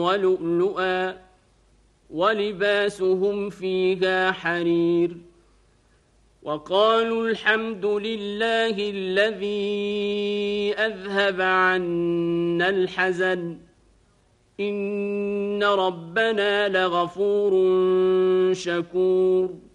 ولؤلؤا ولباسهم فيها حرير وقالوا الحمد لله الذي أذهب عنا الحزن إن ربنا لغفور شكور